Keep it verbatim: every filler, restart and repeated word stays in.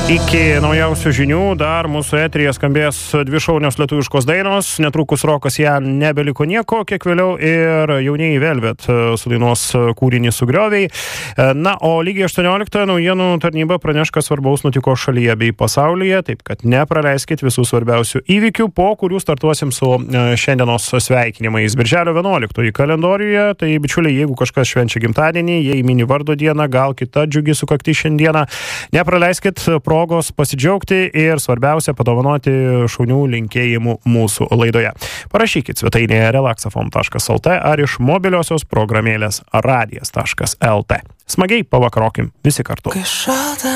Iki naujausių žinių dar mūsų eteryje skambės dvi šaunios lietuviškos dainos. Netrukus rokas ją nebeliko nieko, kiek vėliau ir jaunieji Velvet su dainos kūrinį Sugrioviai. Na, o lygiai aštuonioliktą naujienų tarnyba praneš, kas svarbaus nutiko šalyje bei pasaulyje, taip kad nepraleiskit visų svarbiausių įvykių, po kurių startuosim su šiandienos sveikinimais. Birželio vienuoliktoji kalendoriuje, tai bičiuliai, jeigu kažkas švenčia gimtadienį, jei mini vardo dieną, gal kita džiugi sukakti šiandieną, nepraleiskit progos pasidžiaugti ir svarbiausia padovanoti šaunių linkėjimų mūsų laidoje. Parašykit svetainėje relaxafon taškas lt ar iš mobiliosios programėlės radijas taškas lt. Smagiai pavakarokim visi kartu.